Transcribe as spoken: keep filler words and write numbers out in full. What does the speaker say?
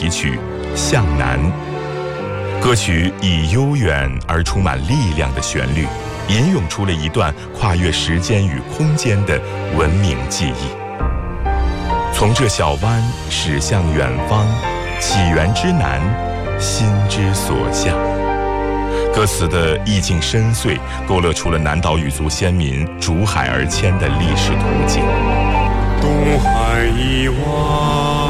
题曲《向南》。歌曲以悠远而充满力量的旋律，吟咏出了一段跨越时间与空间的文明记忆。从这小湾驶向远方，起源之南，心之所向。歌词的意境深邃，勾勒出了南岛语族先民逐海而迁的历史图景。 东海一望